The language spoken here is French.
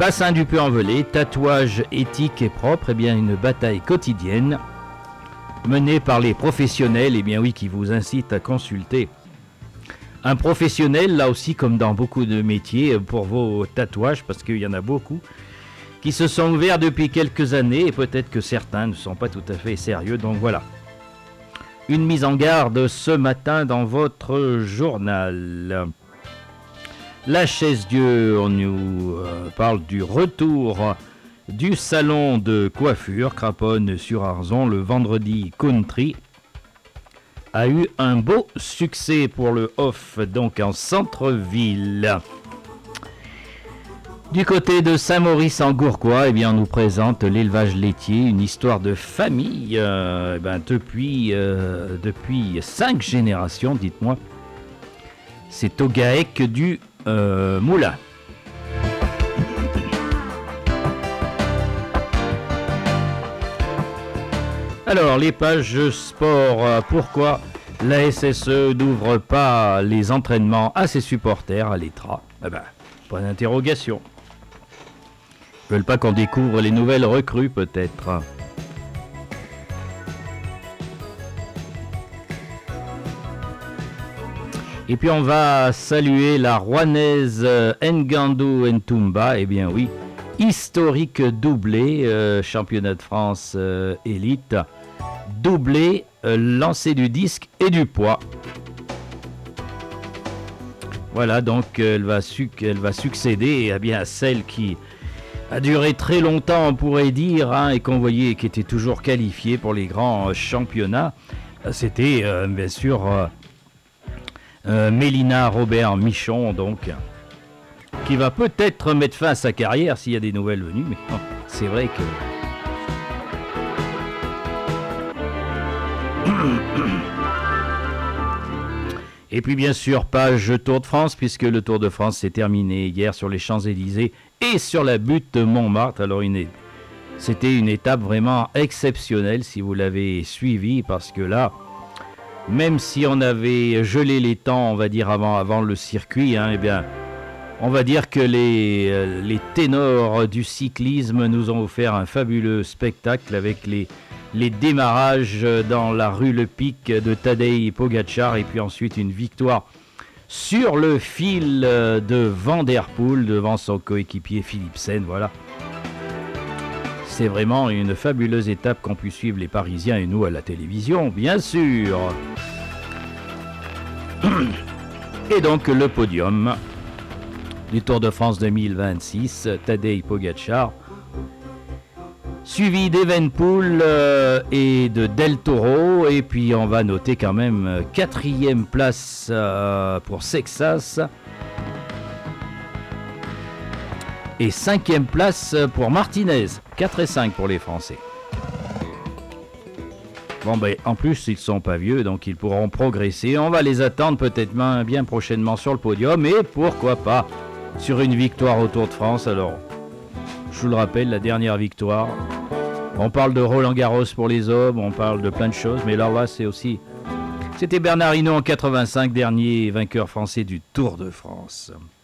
Bassin du Puy-en-Velay, tatouage éthique et propre, eh bien une bataille quotidienne menée par les professionnels, eh bien oui, qui vous incitent à consulter un professionnel, là aussi comme dans beaucoup de métiers, pour vos tatouages, parce qu'il y en a beaucoup qui se sont ouverts depuis quelques années et peut-être que certains ne sont pas tout à fait sérieux, donc voilà. Une mise en garde ce matin dans votre journal. La Chaise-Dieu, on nous parle du retour du salon de coiffure Craponne-sur-Arzon le vendredi country a eu un beau succès pour le off, donc en centre-ville. Du côté de Saint-Maurice-en-Gourgois, eh bien, on nous présente l'élevage laitier, une histoire de famille depuis 5 générations, dites-moi. C'est au GAEC du Moulin. Alors, les pages sport, pourquoi la SSE n'ouvre pas les entraînements à ses supporters à l'ETRA? Point d'interrogation. Ils veulent pas qu'on découvre les nouvelles recrues, peut-être. Et puis on va saluer la Rouennaise Ngandou Ntoumba, eh bien oui, historique doublé, championnat de France élite, doublé, lancer du disque et du poids. Voilà, donc elle va succéder à celle qui a duré très longtemps, on pourrait dire, et qu'on voyait qui était toujours qualifiée pour les grands championnats. C'était bien sûr Mélina Robert Michon, donc, qui va peut-être mettre fin à sa carrière s'il y a des nouvelles venues, mais bon, c'est vrai que... Et puis bien sûr, page Tour de France, puisque le Tour de France s'est terminé hier sur les Champs-Élysées et sur la butte de Montmartre. Alors c'était une étape vraiment exceptionnelle si vous l'avez suivi, parce que là, même si on avait gelé les temps, on va dire avant le circuit, eh bien, on va dire que les ténors du cyclisme nous ont offert un fabuleux spectacle avec les démarrages dans la rue Le Pic de Tadej Pogačar et puis ensuite une victoire sur le fil de Van der Poel devant son coéquipier Philipsen. Voilà. C'est vraiment une fabuleuse étape qu'ont pu suivre les Parisiens et nous à la télévision, bien sûr. Et donc le podium du Tour de France 2026, Tadej Pogačar, suivi d'Evenepoel et de Del Toro, et puis on va noter quand même 4e place pour Sexas et 5e place pour Martinez, 4 et 5 pour les Français. Bon en plus ils sont pas vieux, donc ils pourront progresser, on va les attendre peut-être bien prochainement sur le podium, et pourquoi pas sur une victoire au Tour de France. Alors je vous le rappelle, la dernière victoire, on parle de Roland Garros pour les hommes, on parle de plein de choses, mais là c'était Bernard Hinault en 85, dernier vainqueur français du Tour de France.